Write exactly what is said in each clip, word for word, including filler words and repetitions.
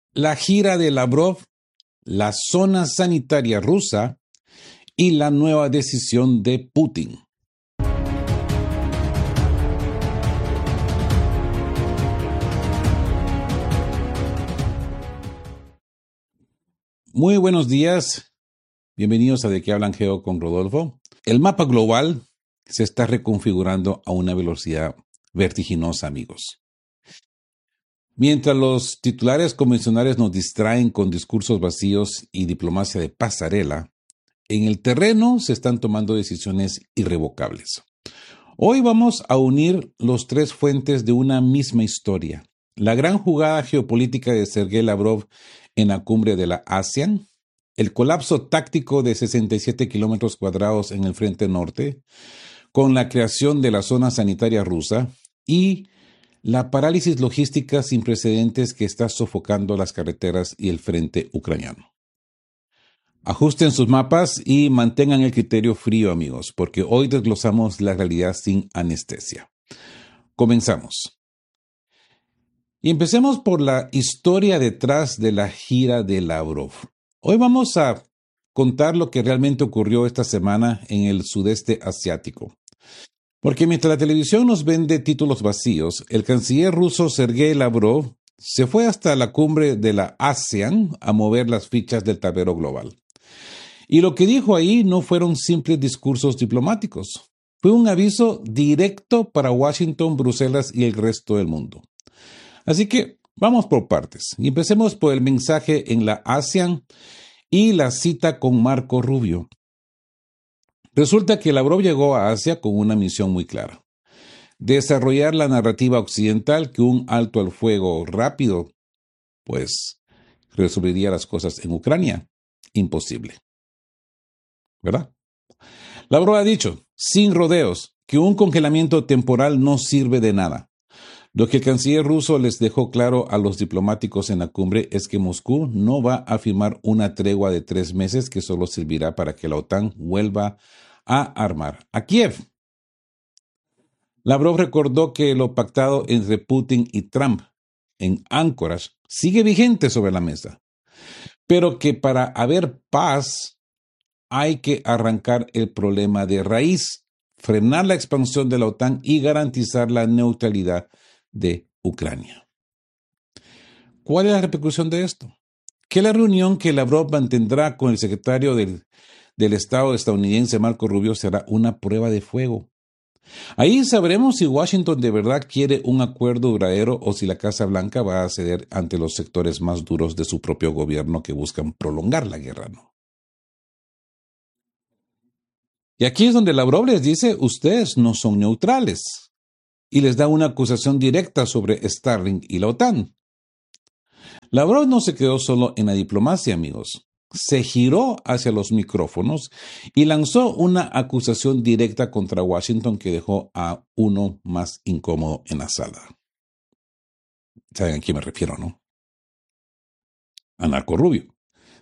la gira de Lavrov, la zona sanitaria rusa y la nueva decisión de Putin. Muy buenos días, bienvenidos a De qué hablan Geo con Rodolfo. El mapa global se está reconfigurando a una velocidad vertiginosa, amigos. Mientras los titulares convencionales nos distraen con discursos vacíos y diplomacia de pasarela, en el terreno se están tomando decisiones irrevocables. Hoy vamos a unir los tres fuentes de una misma historia. La gran jugada geopolítica de Sergei Lavrov en la cumbre de la ASEAN, el colapso táctico de sesenta y siete kilómetros cuadrados en el frente norte, con la creación de la zona sanitaria rusa y la parálisis logística sin precedentes que está sofocando las carreteras y el frente ucraniano. Ajusten sus mapas y mantengan el criterio frío, amigos, porque hoy desglosamos la realidad sin anestesia. Comenzamos. Y empecemos por la historia detrás de la gira de Lavrov. Hoy vamos a contar lo que realmente ocurrió esta semana en el sudeste asiático. Porque mientras la televisión nos vende títulos vacíos, el canciller ruso Sergei Lavrov se fue hasta la cumbre de la ASEAN a mover las fichas del tablero global. Y lo que dijo ahí no fueron simples discursos diplomáticos. Fue un aviso directo para Washington, Bruselas y el resto del mundo. Así que vamos por partes y empecemos por el mensaje en la ASEAN y la cita con Marco Rubio. Resulta que Lavrov llegó a Asia con una misión muy clara: desarrollar la narrativa occidental que un alto al fuego rápido, pues, resolvería las cosas en Ucrania. Imposible, ¿verdad? Lavrov ha dicho, sin rodeos, que un congelamiento temporal no sirve de nada. Lo que el canciller ruso les dejó claro a los diplomáticos en la cumbre es que Moscú no va a firmar una tregua de tres meses que solo servirá para que la OTAN vuelva a armar a Kiev. Lavrov recordó que lo pactado entre Putin y Trump en Anchorage sigue vigente sobre la mesa, pero que para haber paz hay que arrancar el problema de raíz, frenar la expansión de la OTAN y garantizar la neutralidad de Ucrania. ¿Cuál es la repercusión de esto? Que la reunión que Lavrov mantendrá con el secretario del, del Estado estadounidense Marco Rubio será una prueba de fuego. Ahí sabremos si Washington de verdad quiere un acuerdo duradero o si la Casa Blanca va a ceder ante los sectores más duros de su propio gobierno que buscan prolongar la guerra, ¿no? Y aquí es donde Lavrov les dice, ustedes no son neutrales. Y les da una acusación directa sobre Starlink y la OTAN. Lavrov no se quedó solo en la diplomacia, amigos. Se giró hacia los micrófonos y lanzó una acusación directa contra Washington que dejó a uno más incómodo en la sala. ¿Saben a quién me refiero, no? A Marco Rubio.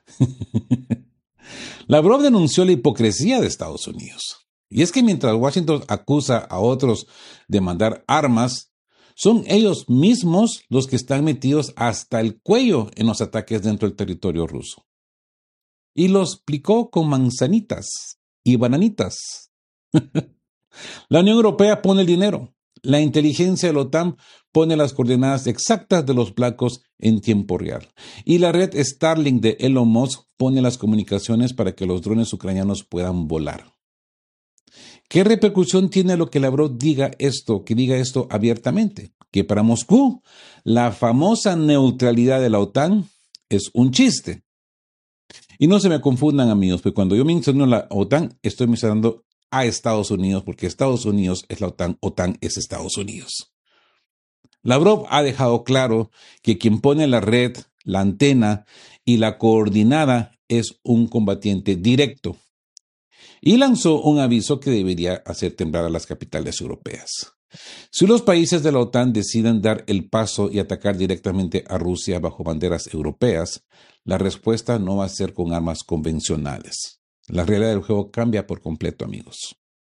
Lavrov denunció la hipocresía de Estados Unidos. Y es que mientras Washington acusa a otros de mandar armas, son ellos mismos los que están metidos hasta el cuello en los ataques dentro del territorio ruso. Y lo explicó con manzanitas y bananitas. La Unión Europea pone el dinero. La inteligencia de la OTAN pone las coordenadas exactas de los blancos en tiempo real. Y la red Starlink de Elon Musk pone las comunicaciones para que los drones ucranianos puedan volar. ¿Qué repercusión tiene lo que Lavrov diga esto, que diga esto abiertamente? Que para Moscú la famosa neutralidad de la OTAN es un chiste. Y no se me confundan, amigos, porque cuando yo menciono la OTAN, estoy mencionando a Estados Unidos, porque Estados Unidos es la OTAN, OTAN es Estados Unidos. Lavrov ha dejado claro que quien pone la red, la antena y la coordinada es un combatiente directo. Y lanzó un aviso que debería hacer temblar a las capitales europeas. Si los países de la OTAN deciden dar el paso y atacar directamente a Rusia bajo banderas europeas, la respuesta no va a ser con armas convencionales. La realidad del juego cambia por completo, amigos.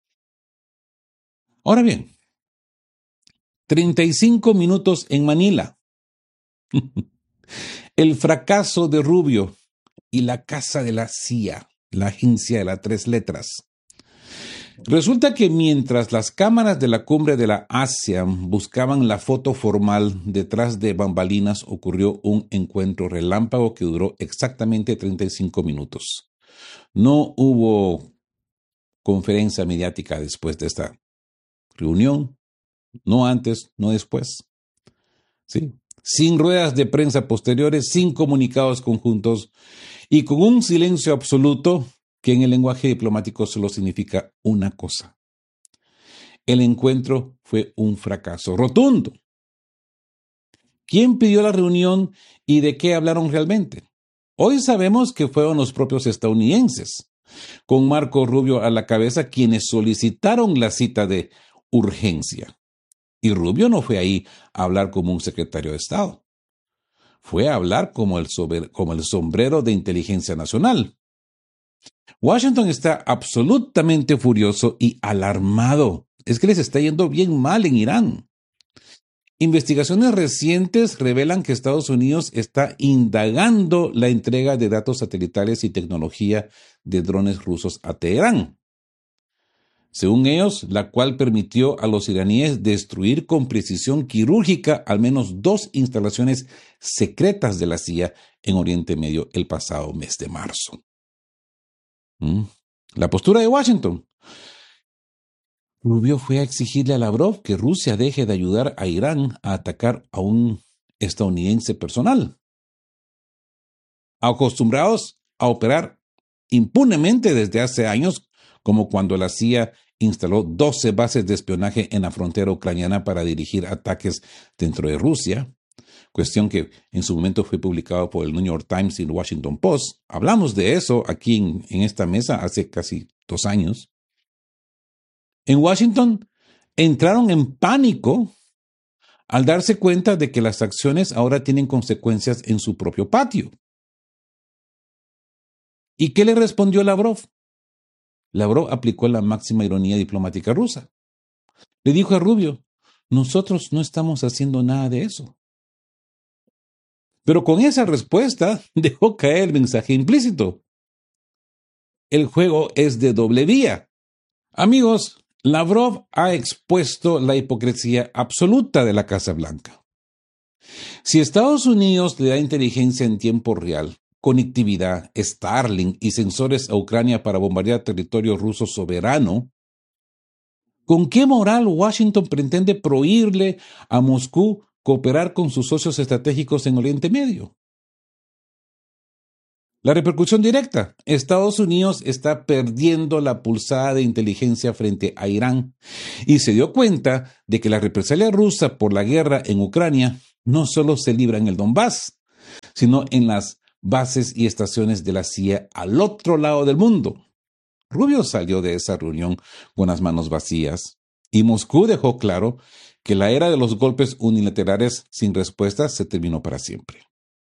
Ahora bien, treinta y cinco minutos en Manila. El fracaso de Rubio y la casa de la C I A, la agencia de las tres letras. Resulta que mientras las cámaras de la cumbre de la ASEAN buscaban la foto formal, detrás de bambalinas ocurrió un encuentro relámpago que duró exactamente treinta y cinco minutos. No hubo conferencia mediática después de esta reunión, no antes, no después. ¿Sí? Sin ruedas de prensa posteriores, sin comunicados conjuntos y con un silencio absoluto que en el lenguaje diplomático solo significa una cosa. El encuentro fue un fracaso rotundo. ¿Quién pidió la reunión y de qué hablaron realmente? Hoy sabemos que fueron los propios estadounidenses, con Marco Rubio a la cabeza, quienes solicitaron la cita de urgencia. Y Rubio no fue ahí a hablar como un secretario de Estado. Fue a hablar como el, sober, como el sombrero de inteligencia nacional. Washington está absolutamente furioso y alarmado. Es que les está yendo bien mal en Irán. Investigaciones recientes revelan que Estados Unidos está indagando la entrega de datos satelitales y tecnología de drones rusos a Teherán. Según ellos, la cual permitió a los iraníes destruir con precisión quirúrgica al menos dos instalaciones secretas de la C I A en Oriente Medio el pasado mes de marzo. ¿Mm? La postura de Washington. Rubio fue a exigirle a Lavrov que Rusia deje de ayudar a Irán a atacar a un estadounidense personal. Acostumbrados a operar impunemente desde hace años, como cuando la C I A instaló doce bases de espionaje en la frontera ucraniana para dirigir ataques dentro de Rusia, cuestión que en su momento fue publicado por el New York Times y el Washington Post. Hablamos de eso aquí en, en esta mesa hace casi dos años. En Washington entraron en pánico al darse cuenta de que las acciones ahora tienen consecuencias en su propio patio. ¿Y qué le respondió Lavrov? Lavrov aplicó la máxima ironía diplomática rusa. Le dijo a Rubio, nosotros no estamos haciendo nada de eso. Pero con esa respuesta dejó caer el mensaje implícito. El juego es de doble vía. Amigos, Lavrov ha expuesto la hipocresía absoluta de la Casa Blanca. Si Estados Unidos le da inteligencia en tiempo real, conectividad, Starlink y sensores a Ucrania para bombardear territorio ruso soberano, ¿con qué moral Washington pretende prohibirle a Moscú cooperar con sus socios estratégicos en Oriente Medio? La repercusión directa. Estados Unidos está perdiendo la pulsada de inteligencia frente a Irán y se dio cuenta de que la represalia rusa por la guerra en Ucrania no solo se libra en el Donbass, sino en las bases y estaciones de la C I A al otro lado del mundo. Rubio salió de esa reunión con las manos vacías y Moscú dejó claro que la era de los golpes unilaterales sin respuesta se terminó para siempre.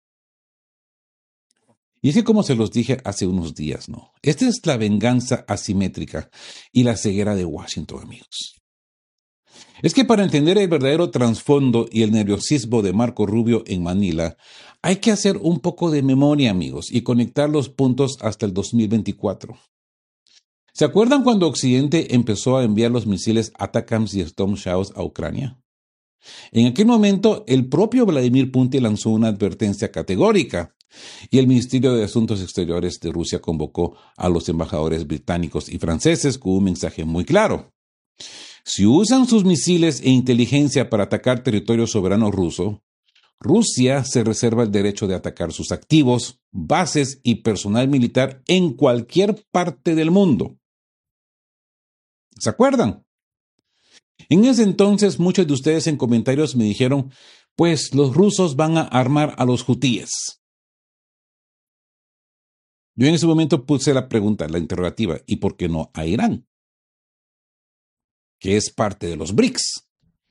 Y es que, como se los dije hace unos días, ¿no? Esta es la venganza asimétrica y la ceguera de Washington, amigos. Es que para entender el verdadero trasfondo y el nerviosismo de Marco Rubio en Manila, hay que hacer un poco de memoria, amigos, y conectar los puntos hasta el dos mil veinticuatro. ¿Se acuerdan cuando Occidente empezó a enviar los misiles ATACMS y Storm Shadows a Ucrania? En aquel momento, el propio Vladimir Putin lanzó una advertencia categórica y el Ministerio de Asuntos Exteriores de Rusia convocó a los embajadores británicos y franceses con un mensaje muy claro. Si usan sus misiles e inteligencia para atacar territorio soberano ruso, Rusia se reserva el derecho de atacar sus activos, bases y personal militar en cualquier parte del mundo. ¿Se acuerdan? En ese entonces, muchos de ustedes en comentarios me dijeron, pues los rusos van a armar a los hutíes. Yo en ese momento puse la pregunta, la interrogativa, ¿y por qué no a Irán? Que es parte de los BRICS.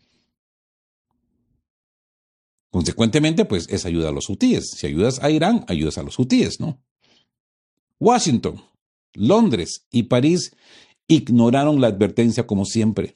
Consecuentemente, pues es ayuda a los hutíes. Si ayudas a Irán, ayudas a los hutíes, ¿no? Washington, Londres y París ignoraron la advertencia como siempre.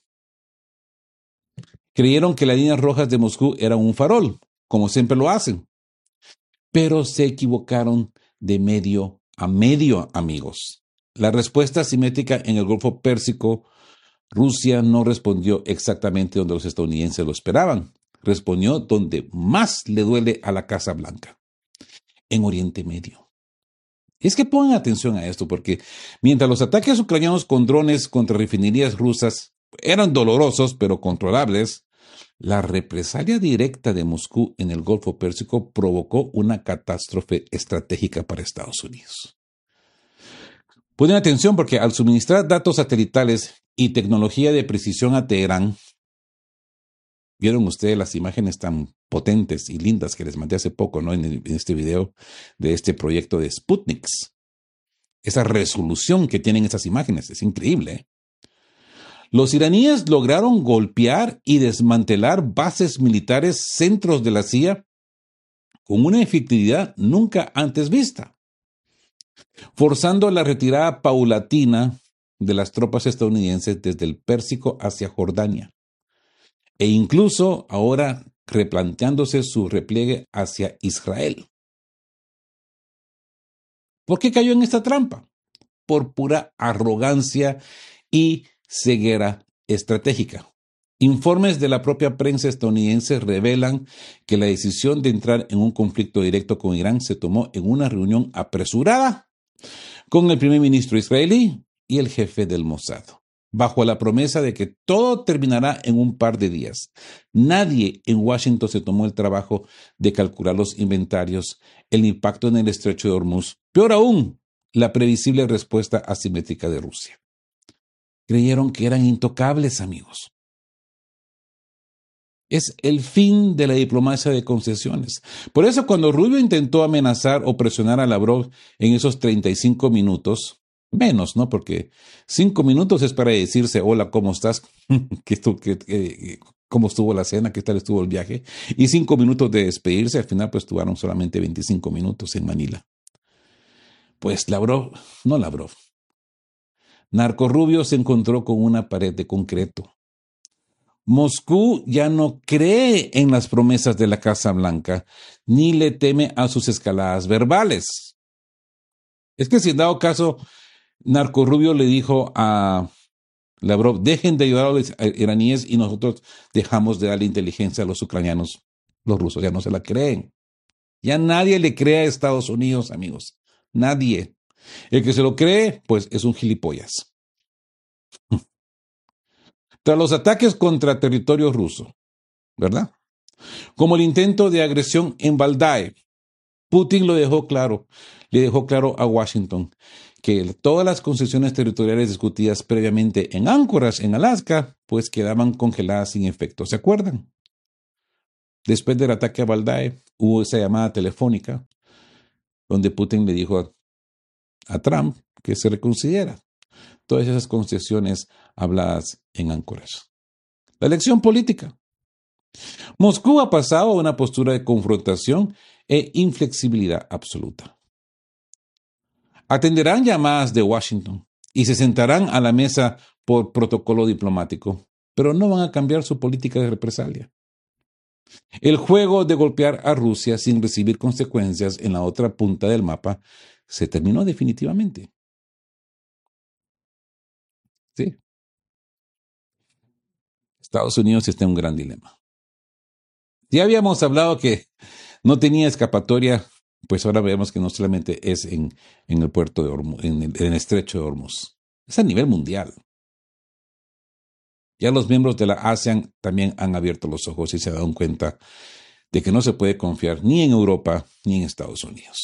Creyeron que las líneas rojas de Moscú eran un farol, como siempre lo hacen. pero se equivocaron de medio a medio, amigos. La respuesta asimétrica en el Golfo Pérsico, Rusia no respondió exactamente donde los estadounidenses lo esperaban. Respondió donde más le duele a la Casa Blanca, en Oriente Medio. Es que pongan atención a esto, porque mientras los ataques ucranianos con drones contra refinerías rusas eran dolorosos pero controlables, la represalia directa de Moscú en el Golfo Pérsico provocó una catástrofe estratégica para Estados Unidos. Ponen atención porque al suministrar datos satelitales y tecnología de precisión a Teherán, vieron ustedes las imágenes tan potentes y lindas que les mandé hace poco, ¿no? En, el, en este video de este proyecto de Sputnik. Esa resolución que tienen esas imágenes es increíble, ¿eh? Los iraníes lograron golpear y desmantelar bases militares, centros de la C I A, con una efectividad nunca antes vista, forzando la retirada paulatina de las tropas estadounidenses desde el Pérsico hacia Jordania, e incluso ahora replanteándose su repliegue hacia Israel. ¿Por qué cayó en esta trampa? Por pura arrogancia y ceguera estratégica. Informes de la propia prensa estadounidense revelan que la decisión de entrar en un conflicto directo con Irán se tomó en una reunión apresurada con el primer ministro israelí y el jefe del Mossad, bajo la promesa de que todo terminará en un par de días. Nadie en Washington se tomó el trabajo de calcular los inventarios, el impacto en el estrecho de Hormuz, peor aún, la previsible respuesta asimétrica de Rusia. Creyeron que eran intocables, amigos. Es el fin de la diplomacia de concesiones. Por eso, cuando Rubio intentó amenazar o presionar a Lavrov en esos treinta y cinco minutos, menos, ¿no? Porque cinco minutos es para decirse, hola, ¿cómo estás? ¿Qué estu- qué- qué- ¿Cómo estuvo la cena? ¿Qué tal estuvo el viaje? Y cinco minutos de despedirse. Al final, pues, tuvieron solamente veinticinco minutos en Manila. Pues Lavrov, no Lavrov, Narco Rubio se encontró con una pared de concreto. Moscú ya no cree en las promesas de la Casa Blanca, ni le teme a sus escaladas verbales. Es que si en dado caso, Narco Rubio le dijo a Lavrov, dejen de ayudar a los iraníes y nosotros dejamos de darle inteligencia a los ucranianos. Los rusos ya no se la creen. Ya nadie le cree a Estados Unidos, amigos. Nadie. El que se lo cree, pues es un gilipollas. Tras los ataques contra territorio ruso, ¿verdad? Como el intento de agresión en Valdai, Putin lo dejó claro, le dejó claro a Washington que todas las concesiones territoriales discutidas previamente en Anchorage, en Alaska, pues quedaban congeladas sin efecto. ¿Se acuerdan? Después del ataque a Valdai, hubo esa llamada telefónica donde Putin le dijo a, a Trump que se reconsidera todas esas concesiones habladas en Anchorage. La elección política. Moscú ha pasado a una postura de confrontación e inflexibilidad absoluta. Atenderán llamadas de Washington y se sentarán a la mesa por protocolo diplomático, pero no van a cambiar su política de represalia. El juego de golpear a Rusia sin recibir consecuencias en la otra punta del mapa se terminó definitivamente. Sí. Estados Unidos está en un gran dilema. Ya habíamos hablado que no tenía escapatoria, pues ahora vemos que no solamente es en, en el puerto de Hormuz, en el, en el estrecho de Hormuz, es a nivel mundial. Ya los miembros de la ASEAN también han abierto los ojos y se han dado cuenta de que no se puede confiar ni en Europa ni en Estados Unidos.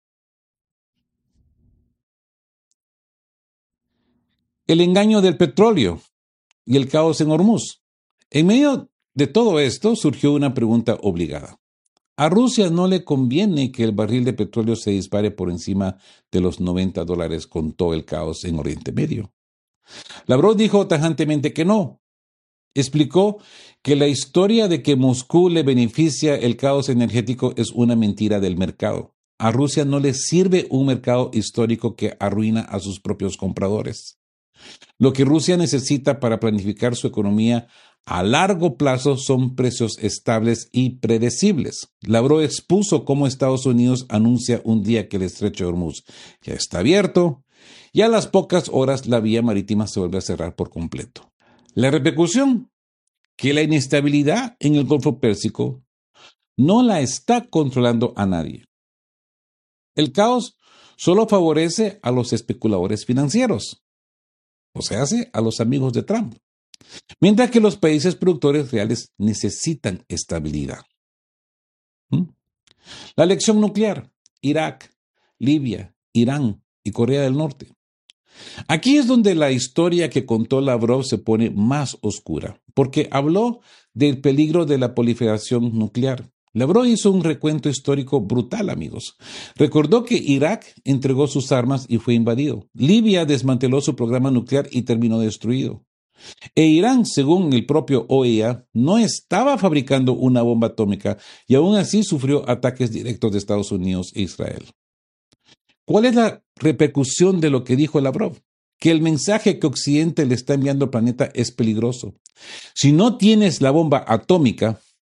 El engaño del petróleo y el caos en Hormuz. En medio de todo esto surgió una pregunta obligada. A Rusia no le conviene que el barril de petróleo se dispare por encima de los noventa dólares con todo el caos en Oriente Medio. Lavrov dijo tajantemente que no. Explicó que la historia de que Moscú le beneficia el caos energético es una mentira del mercado. A Rusia no le sirve un mercado histórico que arruina a sus propios compradores. Lo que Rusia necesita para planificar su economía a largo plazo son precios estables y predecibles. Lavrov expuso cómo Estados Unidos anuncia un día que el estrecho de Hormuz ya está abierto y a las pocas horas la vía marítima se vuelve a cerrar por completo. La repercusión, que la inestabilidad en el Golfo Pérsico no la está controlando a nadie. El caos solo favorece a los especuladores financieros, o sea, a los amigos de Trump, mientras que los países productores reales necesitan estabilidad. ¿Mm? La lección nuclear, Irak, Libia, Irán y Corea del Norte. Aquí es donde la historia que contó Lavrov se pone más oscura, porque habló del peligro de la proliferación nuclear. Lavrov hizo un recuento histórico brutal, amigos. Recordó que Irak entregó sus armas y fue invadido. Libia desmanteló su programa nuclear y terminó destruido. E Irán, según el propio O E A, no estaba fabricando una bomba atómica y aún así sufrió ataques directos de Estados Unidos e Israel. ¿Cuál es la repercusión de lo que dijo Lavrov? Que el mensaje que Occidente le está enviando al planeta es peligroso. Si no tienes la bomba atómica,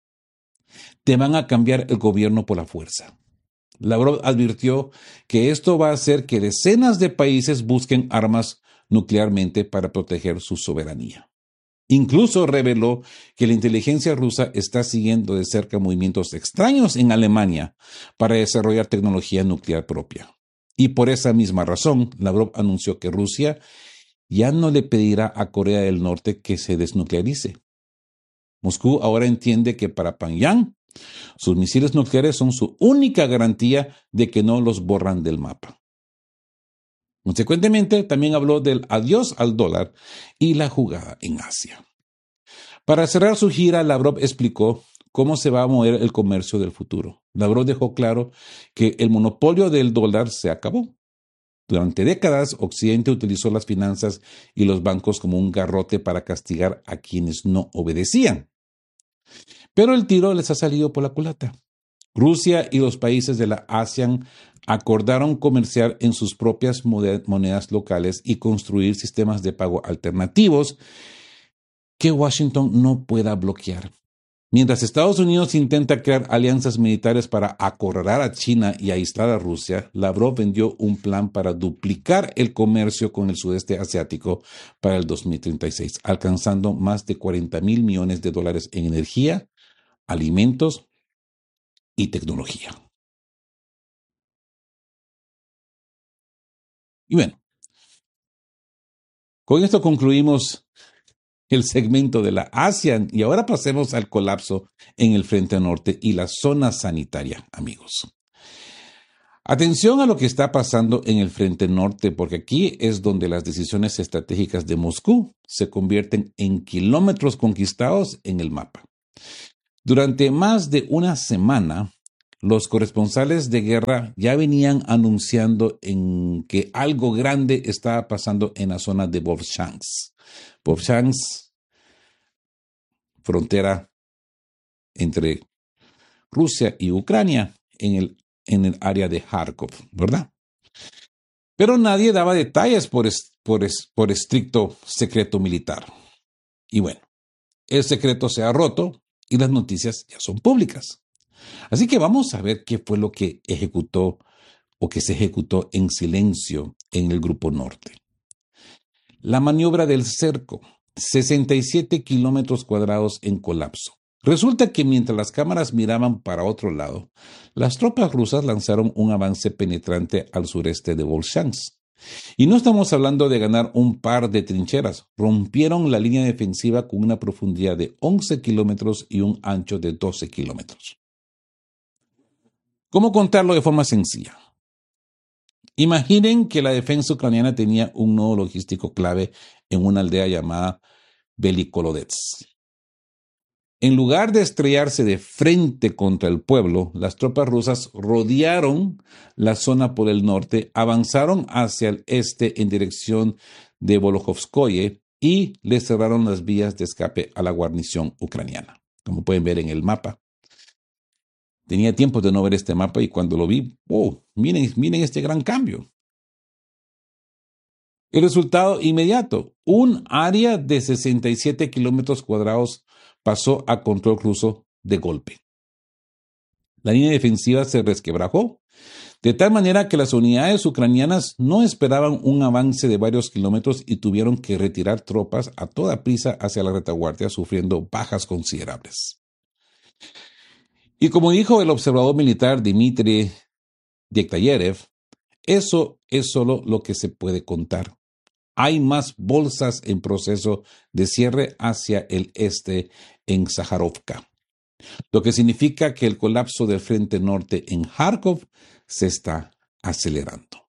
te van a cambiar el gobierno por la fuerza. Lavrov advirtió que esto va a hacer que decenas de países busquen armas nuclearmente para proteger su soberanía. Incluso reveló que la inteligencia rusa está siguiendo de cerca movimientos extraños en Alemania para desarrollar tecnología nuclear propia. Y por esa misma razón, Lavrov anunció que Rusia ya no le pedirá a Corea del Norte que se desnuclearice. Moscú ahora entiende que para Pyongyang, sus misiles nucleares son su única garantía de que no los borran del mapa. Consecuentemente, también habló del adiós al dólar y la jugada en Asia. Para cerrar su gira, Lavrov explicó cómo se va a mover el comercio del futuro. Lavrov dejó claro que el monopolio del dólar se acabó. Durante décadas, Occidente utilizó las finanzas y los bancos como un garrote para castigar a quienes no obedecían. Pero el tiro les ha salido por la culata. Rusia y los países de la ASEAN acordaron comerciar en sus propias monedas locales y construir sistemas de pago alternativos que Washington no pueda bloquear. Mientras Estados Unidos intenta crear alianzas militares para acorralar a China y aislar a Rusia, Lavrov vendió un plan para duplicar el comercio con el sudeste asiático para el dos mil treinta y seis, alcanzando más de cuarenta mil millones de dólares en energía, alimentos y tecnología. Y bueno, con esto concluimos el segmento de la ASEAN y ahora pasemos al colapso en el Frente Norte y la zona sanitaria, amigos. Atención a lo que está pasando en el Frente Norte, porque aquí es donde las decisiones estratégicas de Moscú se convierten en kilómetros conquistados en el mapa. Durante más de una semana, los corresponsales de guerra ya venían anunciando en que algo grande estaba pasando en la zona de Vovchansk. Vovchansk, frontera entre Rusia y Ucrania, en el, en el área de Kharkov, ¿verdad? Pero nadie daba detalles por, es, por, es, por estricto secreto militar. Y bueno, el secreto se ha roto y las noticias ya son públicas. Así que vamos a ver qué fue lo que ejecutó o que se ejecutó en silencio en el Grupo Norte. La maniobra del cerco, sesenta y siete kilómetros cuadrados en colapso. Resulta que mientras las cámaras miraban para otro lado, las tropas rusas lanzaron un avance penetrante al sureste de Volchansk. Y no estamos hablando de ganar un par de trincheras. Rompieron la línea defensiva con una profundidad de once kilómetros y un ancho de doce kilómetros. ¿Cómo contarlo de forma sencilla? Imaginen que la defensa ucraniana tenía un nodo logístico clave en una aldea llamada Velikolodets. En lugar de estrellarse de frente contra el pueblo, las tropas rusas rodearon la zona por el norte, avanzaron hacia el este en dirección de Volokhovskoye y le cerraron las vías de escape a la guarnición ucraniana. Como pueden ver en el mapa. Tenía tiempo de no ver este mapa y cuando lo vi, oh, miren, miren este gran cambio. El resultado inmediato, un área de sesenta y siete kilómetros cuadrados pasó a control ruso de golpe. La línea defensiva se resquebrajó, de tal manera que las unidades ucranianas no esperaban un avance de varios kilómetros y tuvieron que retirar tropas a toda prisa hacia la retaguardia, sufriendo bajas considerables. Y como dijo el observador militar Dmitry Yektayev, eso es solo lo que se puede contar. Hay más bolsas en proceso de cierre hacia el este en Sájarovka, lo que significa que el colapso del frente norte en Kharkov se está acelerando.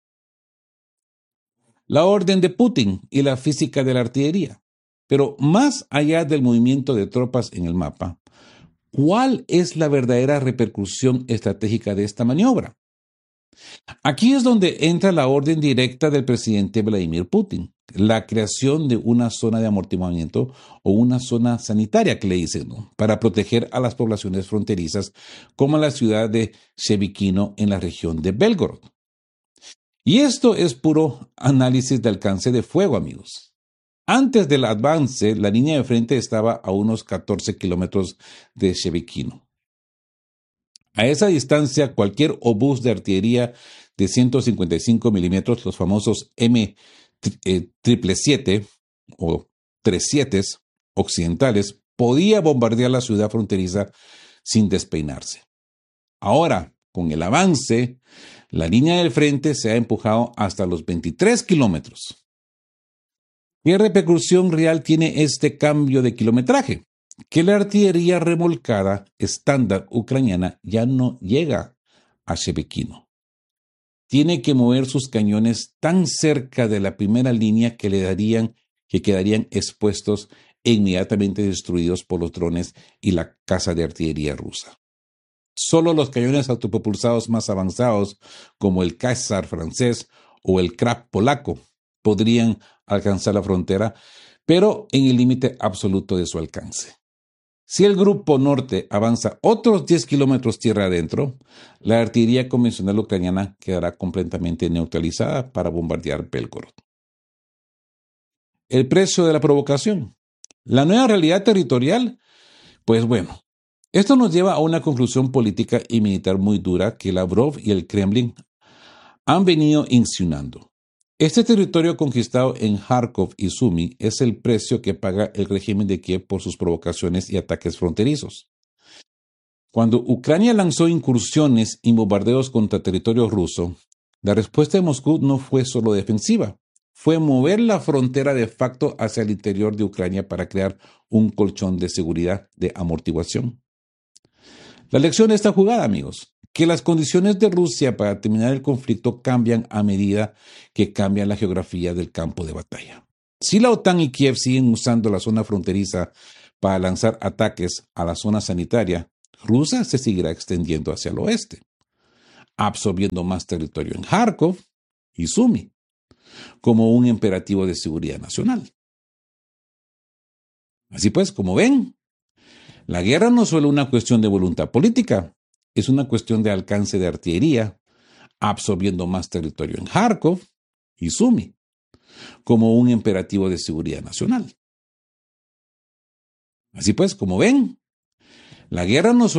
La orden de Putin y la física de la artillería. Pero más allá del movimiento de tropas en el mapa, ¿cuál es la verdadera repercusión estratégica de esta maniobra? Aquí es donde entra la orden directa del presidente Vladimir Putin, la creación de una zona de amortiguamiento o una zona sanitaria, que le dicen, ¿no?, para proteger a las poblaciones fronterizas, como la ciudad de Shebekino en la región de Belgorod. Y esto es puro análisis de alcance de fuego, amigos. Antes del avance, la línea de frente estaba a unos catorce kilómetros de Shebekino. A esa distancia, cualquier obús de artillería de ciento cincuenta y cinco milímetros, los famosos M siete siete o treinta y siete occidentales, podía bombardear la ciudad fronteriza sin despeinarse. Ahora, con el avance, la línea del frente se ha empujado hasta los veintitrés kilómetros. ¿Qué repercusión real tiene este cambio de kilometraje? Que la artillería remolcada estándar ucraniana ya no llega a Shebekino. Tiene que mover sus cañones tan cerca de la primera línea que le darían, que quedarían expuestos e inmediatamente destruidos por los drones y la caza de artillería rusa. Solo los cañones autopropulsados más avanzados, como el César francés o el Krab polaco, podrían alcanzar la frontera, pero en el límite absoluto de su alcance. Si el grupo norte avanza otros diez kilómetros tierra adentro, la artillería convencional ucraniana quedará completamente neutralizada para bombardear Belgorod. El precio de la provocación. La nueva realidad territorial, pues bueno, esto nos lleva a una conclusión política y militar muy dura que Lavrov y el Kremlin han venido insinuando. Este territorio conquistado en Kharkov y Sumy es el precio que paga el régimen de Kiev por sus provocaciones y ataques fronterizos. Cuando Ucrania lanzó incursiones y bombardeos contra territorio ruso, la respuesta de Moscú no fue solo defensiva, fue mover la frontera de facto hacia el interior de Ucrania para crear un colchón de seguridad, de amortiguación. La lección de esta jugada, amigos, que las condiciones de Rusia para terminar el conflicto cambian a medida que cambia la geografía del campo de batalla. Si la OTAN y Kiev siguen usando la zona fronteriza para lanzar ataques a la zona sanitaria, Rusia se seguirá extendiendo hacia el oeste, absorbiendo más territorio en Kharkov y Sumy, como un imperativo de seguridad nacional. Así pues, como ven, la guerra no es solo una cuestión de voluntad política, es una cuestión de alcance de artillería, absorbiendo más territorio en Kharkov y Sumy, como un imperativo de seguridad nacional. Así pues, como ven, la guerra no solo